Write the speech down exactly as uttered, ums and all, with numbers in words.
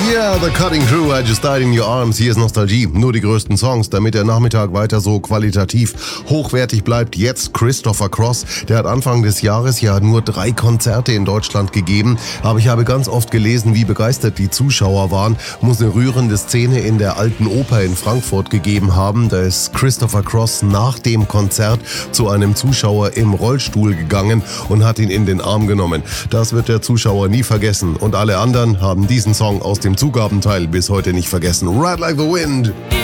Yeah, The Cutting Crew, I Just Died in Your Arms. Hier ist Nostalgie. Nur die größten Songs, damit der Nachmittag weiter so qualitativ hochwertig bleibt. Jetzt Christopher Cross. Der hat Anfang des Jahres ja nur drei Konzerte in Deutschland gegeben. Aber ich habe ganz oft gelesen, wie begeistert die Zuschauer waren. Muss eine rührende Szene in der Alten Oper in Frankfurt gegeben haben. Da ist Christopher Cross nach dem Konzert zu einem Zuschauer im Rollstuhl gegangen und hat ihn in den Arm genommen. Das wird der Zuschauer nie vergessen. Und alle anderen haben diesen Song aus dem Zugabenteil bis heute nicht vergessen. Ride Like the Wind.